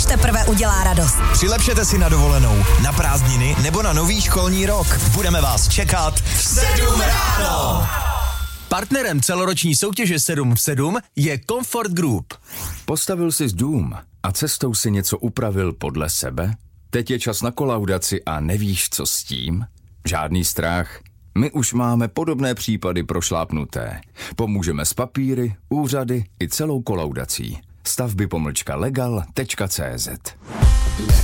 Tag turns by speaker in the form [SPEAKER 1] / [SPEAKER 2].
[SPEAKER 1] už teprve udělá radost.
[SPEAKER 2] Přilepšete si na dovolenou, na prázdniny nebo na nový školní rok. Budeme vás čekat v 7 ráno. Partnerem celoroční soutěže 7 v 7 je Comfort Group.
[SPEAKER 3] Postavil jsi dům a cestou si něco upravil podle sebe? Teď je čas na kolaudaci a nevíš, co s tím? Žádný strach. My už máme podobné případy prošlápnuté. Pomůžeme s papíry, úřady i celou kolaudací. Stavby-legal.cz